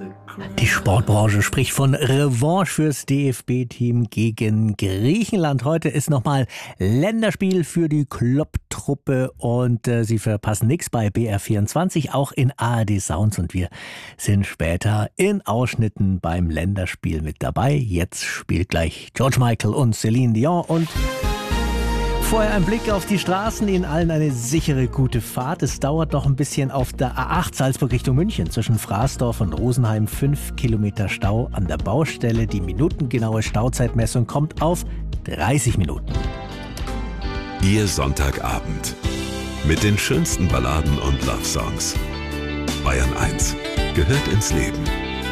Die Sportbranche spricht von Revanche fürs DFB-Team gegen Griechenland. Heute ist nochmal Länderspiel für die Klopp-Truppe und Sie verpassen nichts bei BR24, auch in ARD Sounds. Und wir sind später in Ausschnitten beim Länderspiel mit dabei. Jetzt spielt gleich George Michael und Celine Dion und vorher ein Blick auf die Straßen, Ihnen allen eine sichere, gute Fahrt. Es dauert noch ein bisschen auf der A8 Salzburg Richtung München. Zwischen Fraßdorf und Rosenheim 5 Kilometer Stau an der Baustelle. Die minutengenaue Stauzeitmessung kommt auf 30 Minuten. Ihr Sonntagabend mit den schönsten Balladen und Love-Songs. Bayern 1 gehört ins Leben.